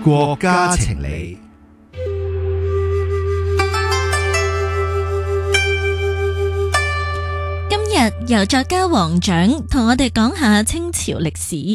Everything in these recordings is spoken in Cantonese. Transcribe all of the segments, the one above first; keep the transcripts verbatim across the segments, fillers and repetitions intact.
國家情理。 今日由作家黃獎同我哋講下清朝歷史。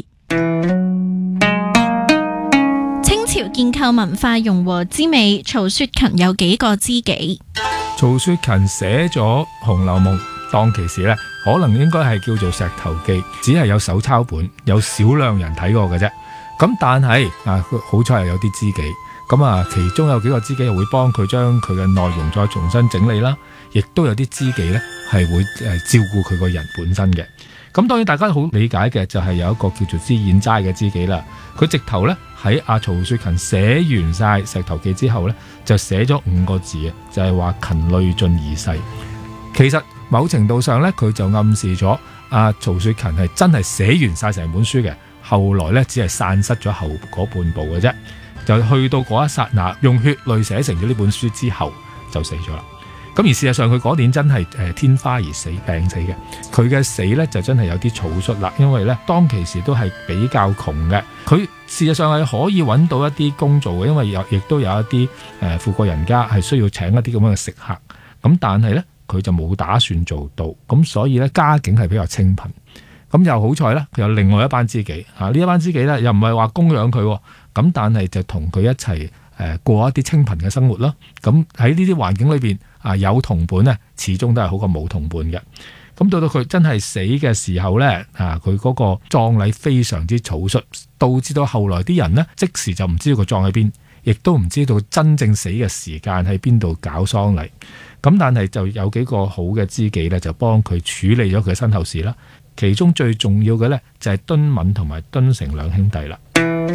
清朝建構文化融和之美，曹雪芹有幾個知己。 曹雪芹寫咗《紅樓夢》，當其時呢，可能應該係叫做石頭記，只係有手抄本，有少量人睇過嘅啫。咁但係啊，好彩係有啲知己，咁啊，其中有幾個知己又會幫佢將佢嘅內容再重新整理啦，亦都有啲知己呢係會誒照顧佢個人本身嘅。咁當然大家好理解嘅就係有一個叫做脂硯齋嘅知己啦，佢直頭呢喺阿曹雪芹寫完晒石頭記之後呢，就寫咗五個字嘅，就係話勤累盡而逝。其實某程度上呢，佢就暗示咗阿曹雪芹係真係寫完晒成本書嘅。後來咧，只係散失咗後嗰半部嘅啫，就去到嗰一剎那，用血淚寫成咗呢本書之後，就死咗啦。咁而事實上，佢嗰年真係誒天花而死，病死嘅。佢嘅死咧就真係有啲草率啦，因為咧當其時都係比較窮嘅。佢事實上係可以揾到一啲工做嘅，因為有亦都有一啲誒富貴人家係需要請一啲咁樣嘅食客。咁但係咧，佢就冇打算做到，咁所以咧家境係比較清貧。咁又好彩啦，佢有另外一班知己嚇，呢一班知己咧又唔係話供養佢，咁但係就同佢一齊誒過一啲清貧嘅生活咯。咁喺呢啲環境裏邊啊，有同伴咧，始終都係好過冇同伴嘅。咁到到佢真係死嘅時候咧，啊佢嗰個葬禮非常之草率，導致到後來啲人呢，即時就唔知道佢葬喺邊，亦都唔知道真正死嘅時間喺邊度搞喪禮。咁但係就有幾個好嘅知己咧，就幫佢處理咗佢嘅身後事啦。其中最重要嘅呢，就係敦敏同埋敦誠兩兄弟啦。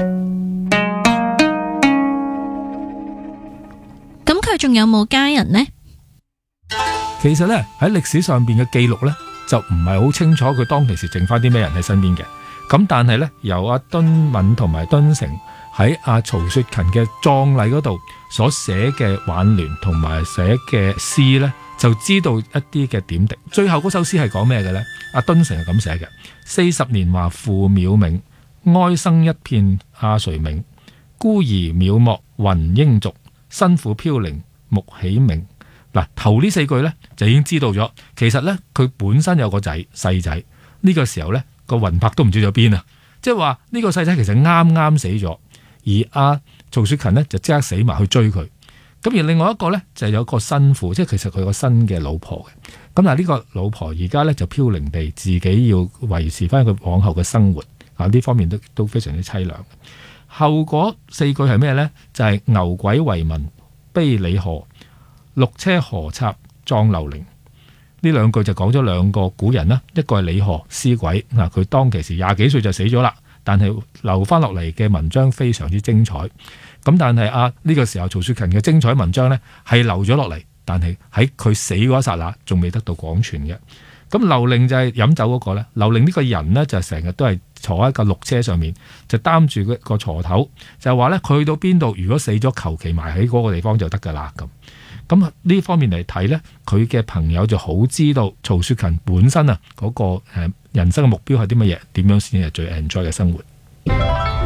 咁佢仲有冇家人呢？ 其實呢，喺歷史上邊嘅記錄呢，就唔係好清楚佢當其時剩翻啲咩人喺身邊嘅。咁但係呢，由阿敦敏同埋敦誠喺阿曹雪芹嘅葬禮嗰度所寫嘅挽聯同埋寫嘅詩呢，就知道一啲嘅點滴。最後嗰首詩係講咩嘅呢？阿敦誠係咁寫嘅：四十年華父渺冥，哀生一片阿誰冥。孤兒渺漠雲英族，辛苦飄零木起鳴。嗱，頭呢四句呢，就已經知道咗，其實呢，佢本身有個仔細仔，呢、呢個時候呢，個魂魄都唔知咗邊啊！即係話呢個細仔其實啱啱死咗，而阿曹雪芹呢，就即刻死埋去追佢。咁而另外一個呢，就係有個新婦，即係其實佢有個新嘅老婆嘅。咁嗱，呢個老婆而家呢，就飄零地自己要維持翻佢往後嘅生活啊，呢方面都都非常之淒涼。後嗰四句係咩呢？就係、是、牛軌為民悲李賀，鹿車河插葬劉伶。呢兩句就講咗兩個古人啦，一個係李賀詩鬼嗱，佢當其時廿幾歲就死咗啦，但係留翻落嚟嘅文章非常之精彩。咁但係啊呢個時候曹雪芹嘅精彩文章呢，係留咗落嚟，但係喺佢死嗰一剎那仲未得到廣傳嘅。咁劉伶就係飲酒嗰個呢，劉伶呢個人呢，就成日都係坐喺架鹿車上面，就擔住個鋤頭，就係話呢，佢去到邊度如果死咗求其埋喺嗰個地方就得噶啦咁。咁呢方面嚟睇呢，佢嘅朋友就好知道曹雪芹本身啊嗰個誒人生嘅目標係啲乜嘢，點樣先係最 enjoy 嘅生活。